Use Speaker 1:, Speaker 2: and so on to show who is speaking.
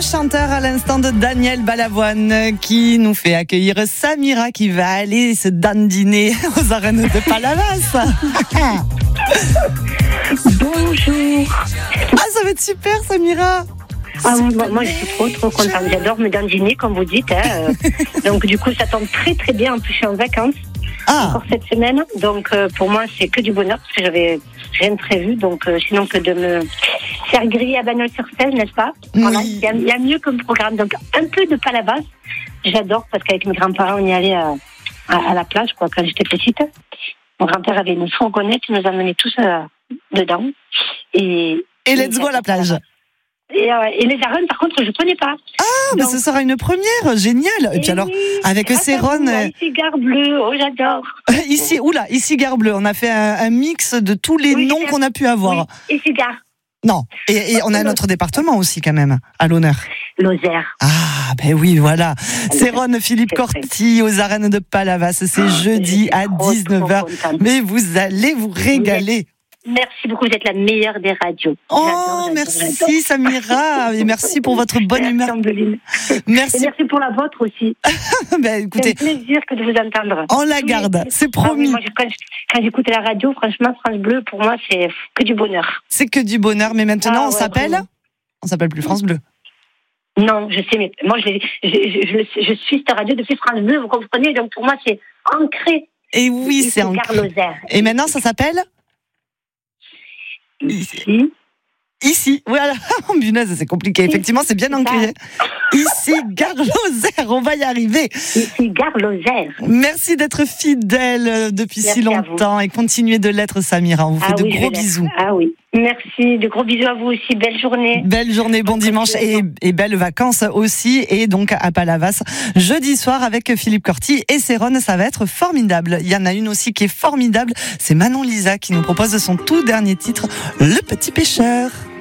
Speaker 1: chanteur à l'instant de Daniel Balavoine qui nous fait accueillir Samira qui va aller se dandiner aux arènes de Palavas.
Speaker 2: Bonjour.
Speaker 1: Ah, ça va être super, Samira.
Speaker 2: Ah, moi je suis trop contente. J'adore me dandiner, comme vous dites. Donc du coup, ça tombe très très bien. En plus, je suis en vacances encore cette semaine. Donc pour moi, c'est que du bonheur parce que j'avais rien de prévu. Donc sinon que de me faire griller à Bagnols-sur-Cèze, n'est-ce pas?
Speaker 1: Oui.
Speaker 2: Voilà, il y a mieux comme programme. Donc un peu de Palavas. J'adore parce qu'avec mes grands-parents, on y allait à la plage quand j'étais petite. Mon grand-père avait une fourgonnette, il nous emmenait tous dedans. Et
Speaker 1: let's go à la plage.
Speaker 2: Et les arènes, par contre, je ne connais pas.
Speaker 1: Ah, mais ce sera une première, génial. Et puis alors, avec Céron...
Speaker 2: Ici, Gare Bleue, oh j'adore.
Speaker 1: Ici Gare Bleue, on a fait un mix de tous les noms qu'on a pu avoir.
Speaker 2: Oui, ici Gare.
Speaker 1: Non, et on a notre département aussi quand même, à l'honneur.
Speaker 2: Lozère.
Speaker 1: Ah, ben oui, voilà. Céron Philippe Corti aux arènes de Palavas, c'est jeudi à 19h. Mais vous allez vous régaler.
Speaker 2: Merci beaucoup, vous êtes la meilleure des radios.
Speaker 1: Oh, merci Samira, et merci pour votre bonne humeur.
Speaker 2: Merci. Et merci pour la vôtre aussi.
Speaker 1: Ben, écoutez,
Speaker 2: c'est un plaisir que de vous entendre.
Speaker 1: On la garde, c'est promis.
Speaker 2: Moi, quand j'écoute la radio, franchement, France Bleu, pour moi, c'est que du bonheur.
Speaker 1: C'est que du bonheur, mais maintenant, on s'appelle plus France Bleu.
Speaker 2: Non, je sais, mais moi, je suis cette radio depuis France Bleu, vous comprenez, donc pour moi, c'est ancré.
Speaker 1: Et oui, c'est ancré. Et maintenant, ça s'appelle Ici, voilà. Oh, punaise, c'est compliqué. Effectivement, c'est bien ancré. Ici, Gare Lozère, on va y arriver.
Speaker 2: Ici, Gare Lozère.
Speaker 1: Merci d'être fidèle depuis si longtemps et continuez de l'être, Samira. On vous fait de gros bisous.
Speaker 2: Ah oui. Merci, de gros bisous à vous aussi. Belle journée.
Speaker 1: Belle journée, bon dimanche et belles vacances aussi. Et donc à Palavas, jeudi soir avec Philippe Corti et Céron, ça va être formidable. Il y en a une aussi qui est formidable, c'est Manon Lisa qui nous propose son tout dernier titre, Le Petit Pêcheur.